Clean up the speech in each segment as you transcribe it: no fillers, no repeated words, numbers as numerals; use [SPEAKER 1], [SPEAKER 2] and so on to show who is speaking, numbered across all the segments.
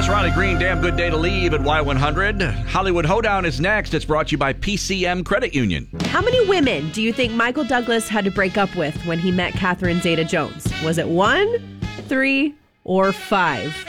[SPEAKER 1] That's Riley Green. Damn good day to leave at Y100. Hollywood Hoedown is next. It's brought to you by PCM Credit Union.
[SPEAKER 2] How many women do you think Michael Douglas had to break up with when he met Catherine Zeta-Jones? Was it 1, 3, or 5?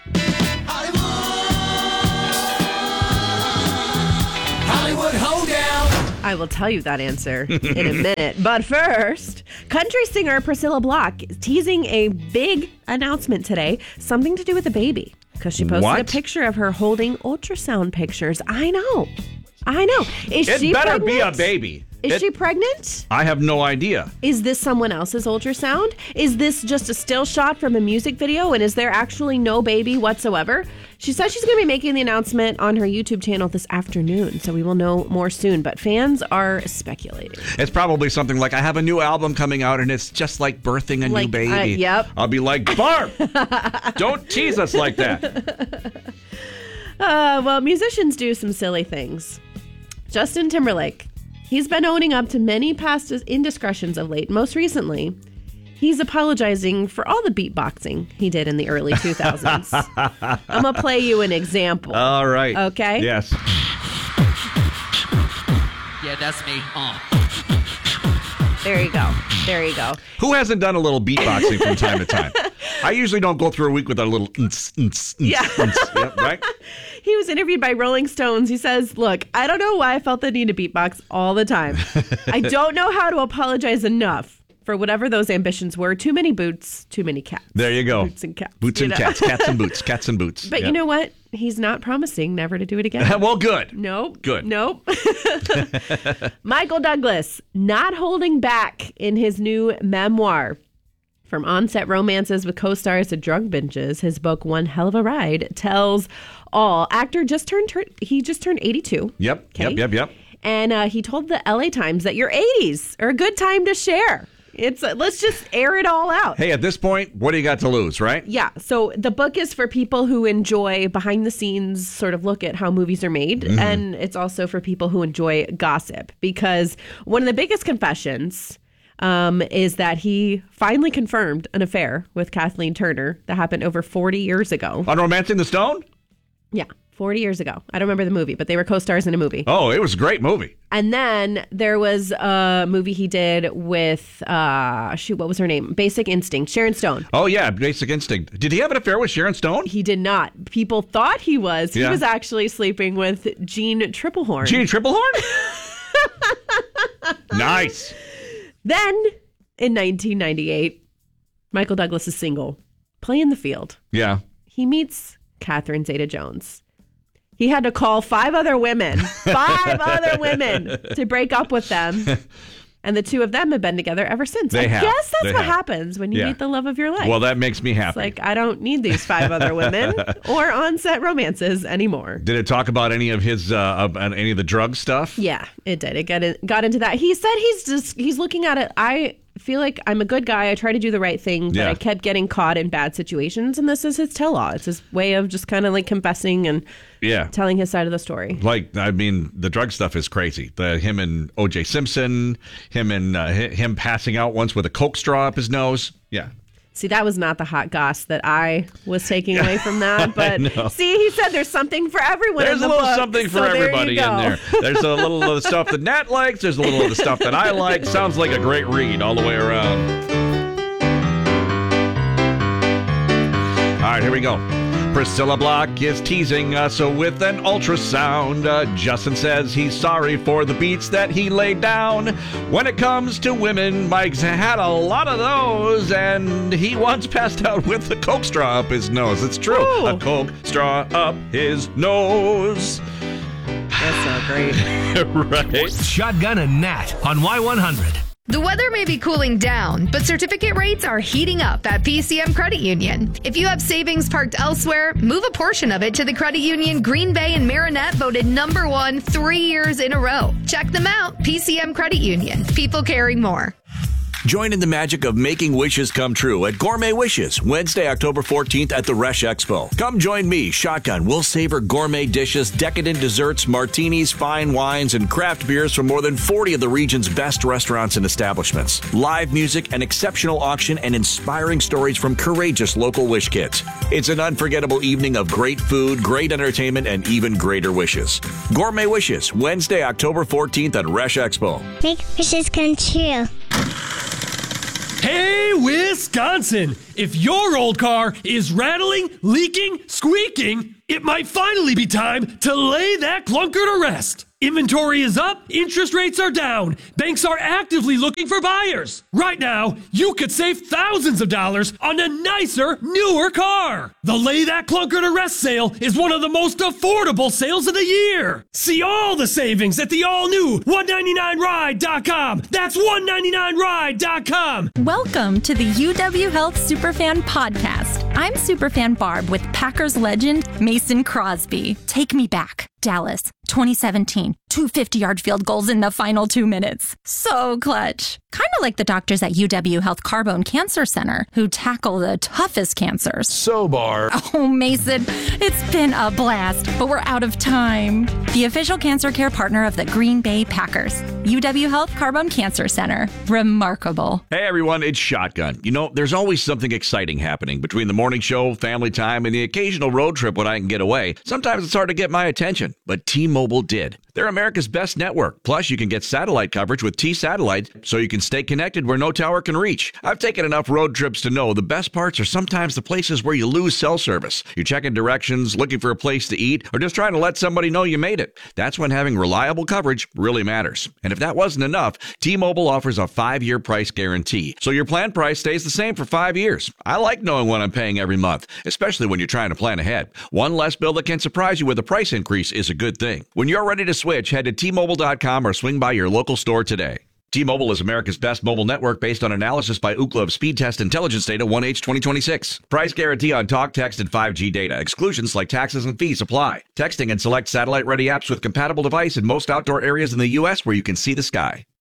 [SPEAKER 3] Hollywood Hoedown.
[SPEAKER 2] I will tell you that answer in a minute. But first, country singer Priscilla Block is teasing a big announcement today, something to do with a baby, because she posted a picture of her holding ultrasound pictures. I know. Is she
[SPEAKER 1] better
[SPEAKER 2] pregnant?
[SPEAKER 1] be a baby.
[SPEAKER 2] Is she pregnant?
[SPEAKER 1] I have no idea.
[SPEAKER 2] Is this someone else's ultrasound? Is this just a still shot from a music video? And is there actually no baby whatsoever? She says she's going to be making the announcement on her YouTube channel this afternoon, so we will know more soon. But fans are speculating.
[SPEAKER 1] It's probably something like, I have a new album coming out, and it's just like birthing a new baby.
[SPEAKER 2] Yep.
[SPEAKER 1] I'll be like, Barb, don't tease us like that.
[SPEAKER 2] Well, musicians do some silly things. Justin Timberlake. He's been owning up to many past indiscretions of late. Most recently, he's apologizing for all the beatboxing he did in the early 2000s. I'm going to play you an example.
[SPEAKER 1] All right.
[SPEAKER 2] Okay?
[SPEAKER 1] Yes.
[SPEAKER 3] Yeah, that's me.
[SPEAKER 2] There you go.
[SPEAKER 1] Who hasn't done a little beatboxing from time to time? I usually don't go through a week with a little right?
[SPEAKER 2] He was interviewed by Rolling Stones. He says, look, I don't know why I felt the need to beatbox all the time. I don't know how to apologize enough for whatever those ambitions were. Too many boots, too many cats.
[SPEAKER 1] There you go.
[SPEAKER 2] Boots and cats.
[SPEAKER 1] Boots and cats. Cats and boots. Cats and boots.
[SPEAKER 2] But you know what? He's not promising never to do it again.
[SPEAKER 1] Well, good.
[SPEAKER 2] Nope.
[SPEAKER 1] Good.
[SPEAKER 2] Nope. Michael Douglas, not holding back in his new memoir. From on-set romances with co-stars to drug binges, his book, One Hell of a Ride, tells all. Actor just turned 82.
[SPEAKER 1] Yep.
[SPEAKER 2] Okay?
[SPEAKER 1] Yep.
[SPEAKER 2] And he told the LA Times that your 80s are a good time to share. Let's just air it all out.
[SPEAKER 1] Hey, at this point, what do you got to lose, right?
[SPEAKER 2] Yeah. So the book is for people who enjoy behind the scenes sort of look at how movies are made. Mm-hmm. And it's also for people who enjoy gossip, because one of the biggest confessions is that he finally confirmed an affair with Kathleen Turner that happened over 40 years ago.
[SPEAKER 1] On Romancing the Stone?
[SPEAKER 2] Yeah. 40 years ago. I don't remember the movie, but they were co-stars in a movie.
[SPEAKER 1] Oh, it was a great movie.
[SPEAKER 2] And then there was a movie he did with, what was her name? Basic Instinct, Sharon Stone.
[SPEAKER 1] Oh, yeah, Basic Instinct. Did he have an affair with Sharon Stone?
[SPEAKER 2] He did not. People thought he was. He was actually sleeping with Jean Triplehorn.
[SPEAKER 1] Jean Triplehorn? Nice.
[SPEAKER 2] Then, in 1998, Michael Douglas is single, playing the field.
[SPEAKER 1] Yeah.
[SPEAKER 2] He meets Catherine Zeta-Jones. He had to call 5 other women to break up with them. And the two of them have been together ever since. I guess that's what happens when you meet the love of your life.
[SPEAKER 1] Well, that makes me happy.
[SPEAKER 2] It's like, I don't need these 5 other women or on-set romances anymore.
[SPEAKER 1] Did it talk about any of his, any of the drug stuff?
[SPEAKER 2] Yeah, it did. It got into that. He said he's looking at it. I feel like I'm a good guy. I try to do the right thing, but I kept getting caught in bad situations, and this is his tell-all. It's his way of just kind of like confessing and telling his side of the story.
[SPEAKER 1] Like, I mean, the drug stuff is crazy. Him and O.J. Simpson, him passing out once with a Coke straw up his nose. Yeah.
[SPEAKER 2] See, that was not the hot goss that I was taking away from that. But see, he said there's something for everyone.
[SPEAKER 1] There's
[SPEAKER 2] in the
[SPEAKER 1] a little
[SPEAKER 2] book,
[SPEAKER 1] something for
[SPEAKER 2] so
[SPEAKER 1] everybody in there. There's a little of the stuff that Nat likes. There's a little of the stuff that I like. Sounds like a great read all the way around. All right, here we go. Priscilla Block is teasing us with an ultrasound. Justin says he's sorry for the beats that he laid down. When it comes to women, Mike's had a lot of those, and he once passed out with a Coke straw up his nose. It's true.
[SPEAKER 2] Ooh.
[SPEAKER 1] A Coke straw up his nose.
[SPEAKER 2] That's so great.
[SPEAKER 1] Right.
[SPEAKER 4] Shotgun and Nat on Y100.
[SPEAKER 5] The weather may be cooling down, but certificate rates are heating up at PCM Credit Union. If you have savings parked elsewhere, move a portion of it to the Credit Union Green Bay and Marinette, voted #1 3 years in a row. Check them out. PCM Credit Union. People caring more.
[SPEAKER 6] Join in the magic of making wishes come true at Gourmet Wishes, Wednesday, October 14th at the Resch Expo. Come join me, Shotgun. We'll savor gourmet dishes, decadent desserts, martinis, fine wines, and craft beers from more than 40 of the region's best restaurants and establishments. Live music, an exceptional auction, and inspiring stories from courageous local wish kids. It's an unforgettable evening of great food, great entertainment, and even greater wishes. Gourmet Wishes, Wednesday, October 14th at Resch Expo.
[SPEAKER 7] Make wishes come true.
[SPEAKER 8] Hey, Wisconsin! If your old car is rattling, leaking, squeaking, it might finally be time to lay that clunker to rest. Inventory is up, interest rates are down, banks are actively looking for buyers. Right now, you could save thousands of dollars on a nicer, newer car. The Lay That Clunker to Rest sale is one of the most affordable sales of the year. See all the savings at the all-new 199ride.com. That's 199ride.com.
[SPEAKER 9] Welcome to the UW Health Superfan Podcast. I'm Superfan Barb with Packers legend Mason Crosby. Take me back. Dallas, 2017. 2 50-yard field goals in the final 2 minutes. So clutch. Kind of like the doctors at UW Health Carbone Cancer Center who tackle the toughest cancers.
[SPEAKER 10] So, Barb.
[SPEAKER 9] Oh, Mason, it's been a blast, but we're out of time. The official cancer care partner of the Green Bay Packers. UW Health Carbone Cancer Center. Remarkable.
[SPEAKER 1] Hey everyone, it's Shotgun. You know, there's always something exciting happening between the morning show, family time, and the occasional road trip when I can get away. Sometimes it's hard to get my attention, but T-Mobile did. They're America's best network. Plus, you can get satellite coverage with T-Satellite so you can stay connected where no tower can reach. I've taken enough road trips to know the best parts are sometimes the places where you lose cell service. You're checking directions, looking for a place to eat, or just trying to let somebody know you made it. That's when having reliable coverage really matters. And if that wasn't enough, T-Mobile offers a 5-year price guarantee, so your plan price stays the same for 5 years. I like knowing what I'm paying every month, especially when you're trying to plan ahead. One less bill that can surprise you with a price increase is a good thing. When you're ready to switch, head to T-Mobile.com or swing by your local store today. T-Mobile is America's best mobile network based on analysis by Ookla of Speed Test Intelligence Data 1H 2026. Price guarantee on talk, text, and 5G data. Exclusions like taxes and fees apply. Texting and select satellite-ready apps with compatible device in most outdoor areas in the U.S. where you can see the sky.